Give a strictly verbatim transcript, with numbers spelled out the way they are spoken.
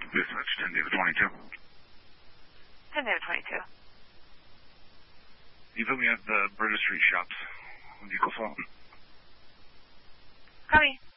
Dispatch, ten David twenty-two. ten David twenty-two. You put me at the British Street shops. When you call phone. Copy.